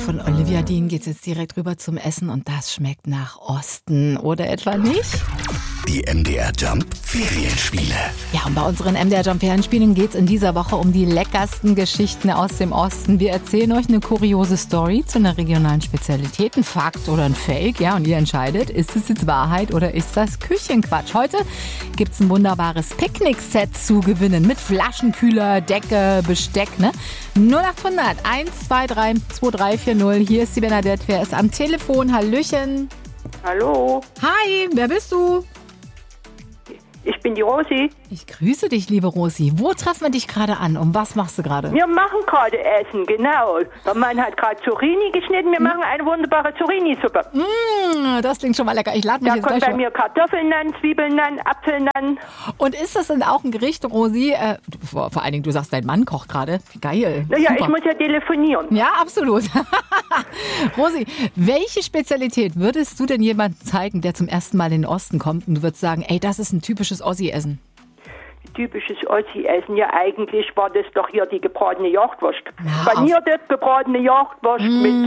von Olivia Dean geht's jetzt direkt rüber zum Essen und das schmeckt nach Osten, oder etwa nicht? Die MDR Jump Ferienspiele. Ja, und bei unseren MDR Jump Ferienspielen geht's in dieser Woche um die leckersten Geschichten aus dem Osten. Wir erzählen euch eine kuriose Story zu einer regionalen Spezialität, ein Fakt oder ein Fake, ja, und ihr entscheidet, ist es jetzt Wahrheit oder ist das Küchenquatsch? Heute gibt's ein wunderbares Picknick-Set zu gewinnen mit Flaschenkühler, Decke, Besteck, ne? 0800 123 2340. Hier ist die Bernadette. Wer ist am Telefon? Hallöchen. Hallo, Hi, wer bist du? ich bin die Rosi. Ich grüße dich, liebe Rosi. Wo treffen wir dich gerade an? Um was machst du gerade? Wir machen gerade Essen, genau. Der Mann hat gerade Zucchini geschnitten. Wir machen eine wunderbare Zucchini-Suppe. Das klingt schon mal lecker. Ich lade mich Da jetzt kommt gleich bei mir Kartoffeln an, Zwiebeln an, Apfeln an. Und ist das denn auch ein Gericht, Rosi? Vor allen Dingen, du sagst, dein Mann kocht gerade. Wie geil. Naja, Super. ich muss ja telefonieren. Ja, absolut. Rosi, welche Spezialität würdest du denn jemandem zeigen, der zum ersten Mal in den Osten kommt und du würdest sagen, ey, das ist ein typisches Ossi-Essen? Typisches Ossi-Essen. Ja, eigentlich war das doch hier die gebratene Jagdwurst. Ja, Panierte gebratene Jagdwurst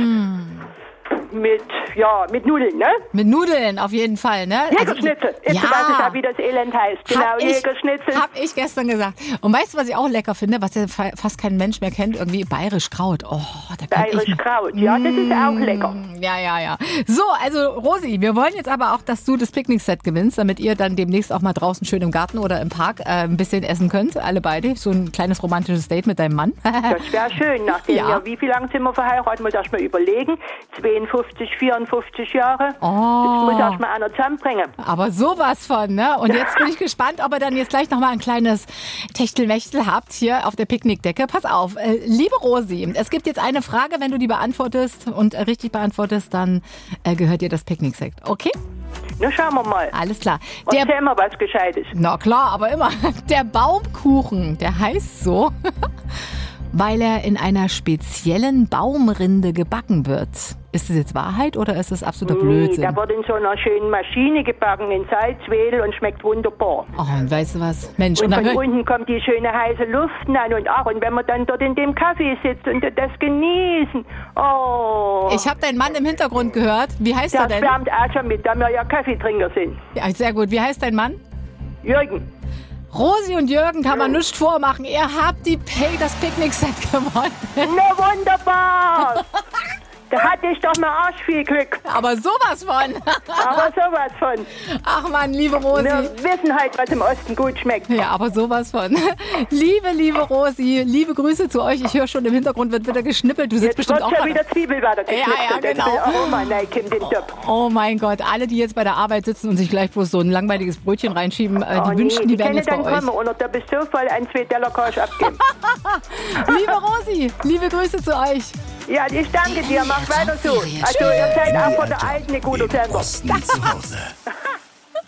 mit Nudeln, ne? Mit Nudeln auf jeden Fall, ne? Jägerschnitzel. Jetzt weiß ich ja, wie das Elend heißt. Genau, Jägerschnitzel. Hab ich gestern gesagt. Und weißt du, was ich auch lecker finde, was ja fast kein Mensch mehr kennt? Irgendwie bayerisch Kraut. Oh, da kann ich Bayerisch Kraut, ja, das ist auch lecker. Ja. So, also Rosi, wir wollen jetzt aber auch, dass du das Picknick-Set gewinnst, damit ihr dann demnächst auch mal draußen schön im Garten oder im Park ein bisschen essen könnt, alle beide. So ein kleines romantisches Date mit deinem Mann. Das wäre schön. Nachdem wie viel lang sind wir verheiratet, muss ich erst mal überlegen. 52, 54 Jahre. Das muss erst mal einer zusammenbringen. Aber sowas von, ne? Und jetzt bin ich gespannt, ob ihr dann jetzt gleich nochmal ein kleines Techtelmechtel habt hier auf der Picknickdecke. Pass auf, liebe Rosi, es gibt jetzt eine Frage, wenn du die beantwortest und richtig beantwortest, dann gehört dir das Picknick-Set, okay? Na, schauen wir mal. Alles klar. Erzähl mal was Gescheites. Na klar, aber immer. Der Baumkuchen, der heißt so, weil er in einer speziellen Baumrinde gebacken wird. Ist das jetzt Wahrheit oder ist das absoluter Blödsinn? Der wird in so einer schönen Maschine gebacken, in Salzwedel und schmeckt wunderbar. Oh, und weißt du was? Mensch, Und dann von unten kommt die schöne heiße Luft an und wenn man dann dort in dem Kaffee sitzt und das genießen. Oh. Ich habe deinen Mann im Hintergrund gehört. Wie heißt er Der denn? schwärmt auch schon mit, da wir ja Kaffeetrinker sind. Ja, sehr gut. Wie heißt dein Mann? Jürgen. Rosi und Jürgen kann man nichts vormachen. Ihr habt das Picknick-Set gewonnen. Na wunderbar. Da hatte ich doch mal arsch viel Glück. Aber sowas von. Aber sowas von. Ach Mann, liebe Rosi. Wir wissen halt, was im Osten gut schmeckt. Ja, aber sowas von. Liebe Rosi, liebe Grüße zu euch. Ich höre schon, im Hintergrund wird wieder geschnippelt. Du sitzt Jetzt bestimmt wird auch ja gerade. wieder Zwiebel weiter geschnitten. Ja, genau. Oh, Oh mein Gott, alle, die jetzt bei der Arbeit sitzen und sich gleich bloß so ein langweiliges Brötchen reinschieben, die wünschen, die wären jetzt bei euch. Kommen und da bist du so voll ein 2 Teller Kosch abgeben. Liebe Rosi, liebe Grüße zu euch. Ja, ich danke dir. Mach weiter so. Also, ihr seid auch von der Alten eine gute Sendung. Osten zu Hause.